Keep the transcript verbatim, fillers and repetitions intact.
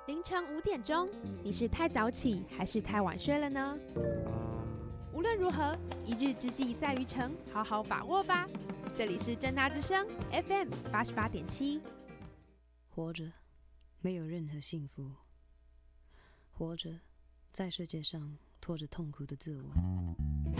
凌晨五点钟，你是太早起还是太晚睡了呢？无论如何，一日之计在于晨，好好把握吧。这里是政大之声 F M 八十八点七。 活着，没有任何幸福。活着，在世界上拖着痛苦的自我。